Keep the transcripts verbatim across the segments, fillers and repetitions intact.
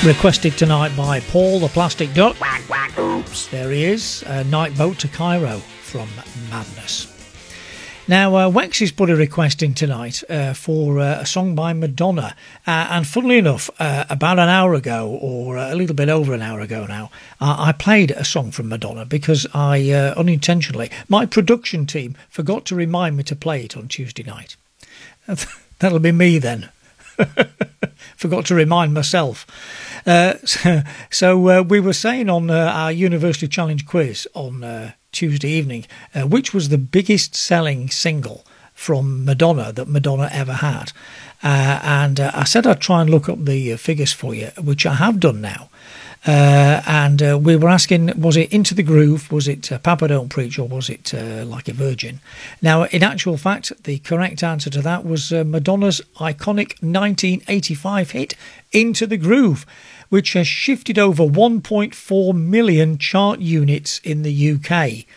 Requested tonight by Paul the Plastic Duck. Oops, there he is. A Night Boat to Cairo from Madness. Now, uh, Wex has put a request in tonight uh, for uh, a song by Madonna. Uh, and funnily enough, uh, about an hour ago, or a little bit over an hour ago now, uh, I played a song from Madonna because I uh, unintentionally, my production team forgot to remind me to play it on Tuesday night. That'll be me then. Forgot to remind myself. Uh, so so uh, we were saying on uh, our University Challenge quiz on uh, Tuesday evening, uh, which was the biggest selling single from Madonna that Madonna ever had. Uh, and uh, I said I'd try and look up the uh, figures for you, which I have done now. Uh, and uh, we were asking, was it Into the Groove, was it uh, Papa Don't Preach, or was it uh, Like a Virgin? Now, in actual fact, the correct answer to that was uh, Madonna's iconic nineteen eighty-five hit, Into the Groove, which has shifted over one point four million chart units in the U K.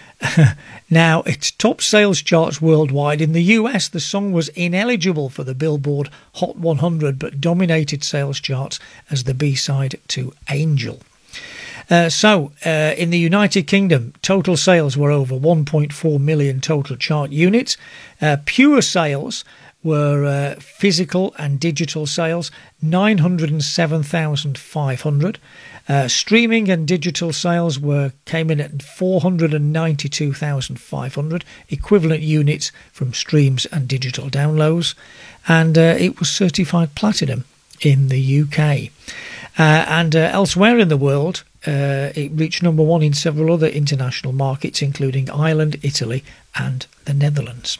Now, its top sales charts worldwide. In the U S, the song was ineligible for the Billboard Hot one hundred, but dominated sales charts as the B-side to Angel. Uh, so, uh, in the United Kingdom, total sales were over one point four million total chart units. Uh, pure sales were uh, physical and digital sales, nine hundred seven thousand five hundred. Uh, streaming and digital sales were came in at four hundred ninety-two thousand five hundred equivalent units from streams and digital downloads, and uh, it was certified platinum in the U K. Uh, and uh, elsewhere in the world, uh, it reached number one in several other international markets, including Ireland, Italy, and the Netherlands.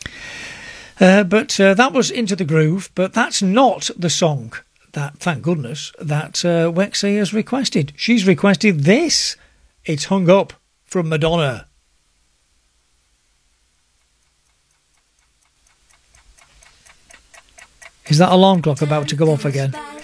Uh, but uh, that was Into the Groove, but that's not the song that, thank goodness, that uh, Wexy has requested. She's requested this. It's Hung Up from Madonna. Is that alarm clock about to go off again?